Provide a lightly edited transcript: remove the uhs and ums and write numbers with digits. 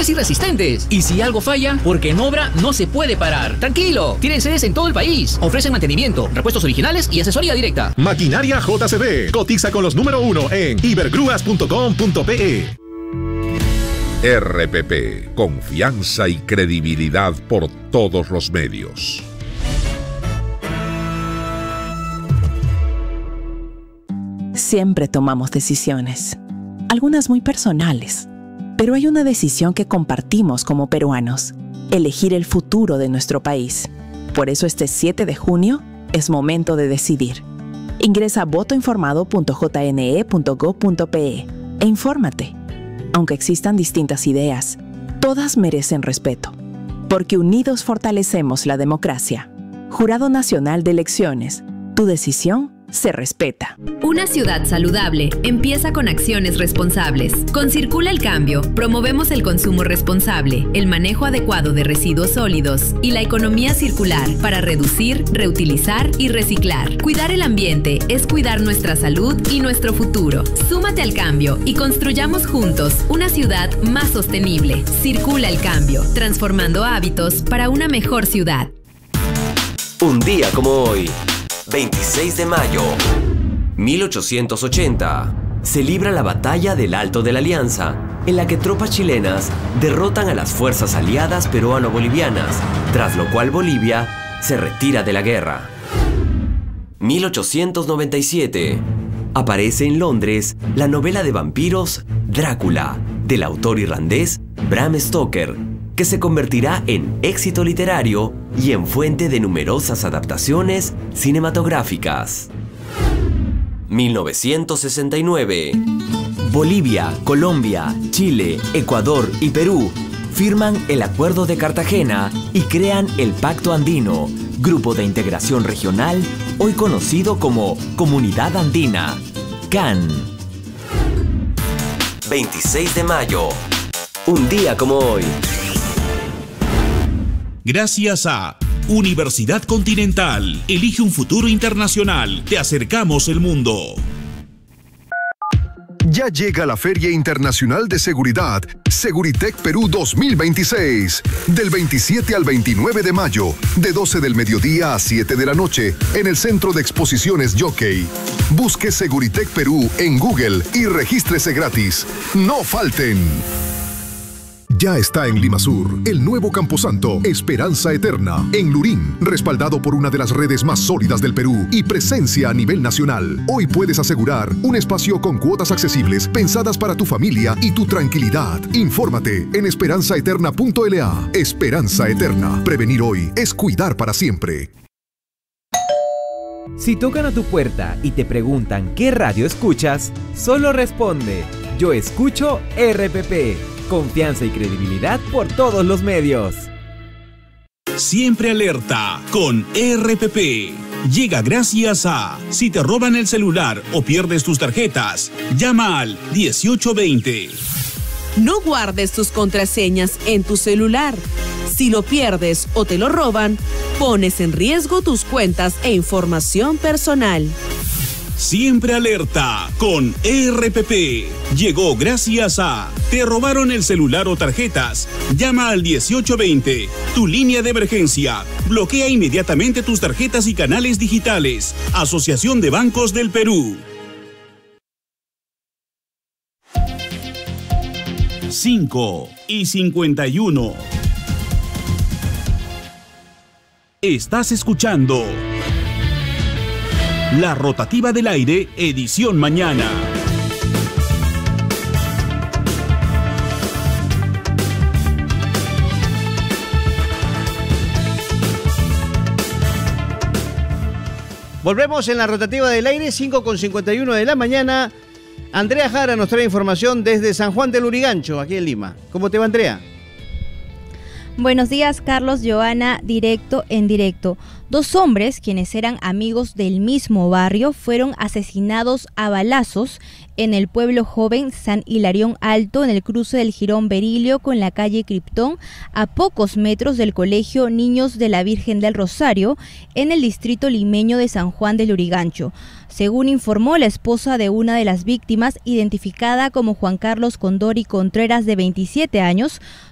fuertes y resistentes. Y si algo falla, porque en obra no se puede parar. Tranquilo, tienen sedes en todo el país. Ofrecen mantenimiento, repuestos originales y asesoría directa. Maquinaria JCB. Cotiza con los número 1 en ibergrúas.com.pe. RPP, confianza y credibilidad por todos los medios. Siempre tomamos decisiones, algunas muy personales, pero hay una decisión que compartimos como peruanos: elegir el futuro de nuestro país. Por eso este 7 de junio es momento de decidir. Ingresa a votoinformado.jne.gov.pe e infórmate. Aunque existan distintas ideas, todas merecen respeto, porque unidos fortalecemos la democracia. Jurado Nacional de Elecciones, tu decisión se respeta. Una ciudad saludable empieza con acciones responsables. Con Circula el Cambio, promovemos el consumo responsable, el manejo adecuado de residuos sólidos y la economía circular para reducir, reutilizar y reciclar. Cuidar el ambiente es cuidar nuestra salud y nuestro futuro. Súmate al cambio y construyamos juntos una ciudad más sostenible. Circula el Cambio, transformando hábitos para una mejor ciudad. Un día como hoy, 26 de mayo, 1880, se libra la Batalla del Alto de la Alianza, en la que tropas chilenas derrotan a las fuerzas aliadas peruano-bolivianas, tras lo cual Bolivia se retira de la guerra. 1897, aparece en Londres la novela de vampiros Drácula, del autor irlandés Bram Stoker, que se convertirá en éxito literario y en fuente de numerosas adaptaciones cinematográficas. 1969. Bolivia, Colombia, Chile, Ecuador y Perú firman el Acuerdo de Cartagena y crean el Pacto Andino, grupo de integración regional hoy conocido como Comunidad Andina, CAN. 26 de mayo, un día como hoy. Gracias a Universidad Continental. Elige un futuro internacional. Te acercamos el mundo. Ya llega la Feria Internacional de Seguridad, Seguritech Perú 2026, del 27 al 29 de mayo, de 12 del mediodía a 7 de la noche, en el Centro de Exposiciones Jockey. Busque Seguritech Perú en Google y regístrese gratis. ¡No falten! Ya está en Limasur, el nuevo camposanto Esperanza Eterna, en Lurín, respaldado por una de las redes más sólidas del Perú y presencia a nivel nacional. Hoy puedes asegurar un espacio con cuotas accesibles pensadas para tu familia y tu tranquilidad. Infórmate en esperanzaeterna.la. Esperanza Eterna. Prevenir hoy es cuidar para siempre. Si tocan a tu puerta y te preguntan qué radio escuchas, solo responde: yo escucho RPP. Confianza y credibilidad por todos los medios. Siempre alerta con RPP. Llega gracias a: si te roban el celular o pierdes tus tarjetas, llama al 1820. No guardes tus contraseñas en tu celular. Si lo pierdes o te lo roban, pones en riesgo tus cuentas e información personal. Siempre alerta con RPP. Llegó gracias a: te robaron el celular o tarjetas. Llama al 1820, tu línea de emergencia. Bloquea inmediatamente tus tarjetas y canales digitales. Asociación de Bancos del Perú. 5:51. Estás escuchando La Rotativa del Aire, edición mañana. Volvemos en La Rotativa del Aire, 5:51 de la mañana. Andrea Jara nos trae información desde San Juan del Lurigancho, aquí en Lima. ¿Cómo te va, Andrea? Buenos días, Carlos, Joana, directo en directo. Dos hombres, quienes eran amigos del mismo barrio, fueron asesinados a balazos en el pueblo joven San Hilarión Alto, en el cruce del Jirón Berilio con la calle Criptón, a pocos metros del colegio Niños de la Virgen del Rosario, en el distrito limeño de San Juan del Lurigancho. Según informó la esposa de una de las víctimas, identificada como Juan Carlos Condori Contreras, de 27 años,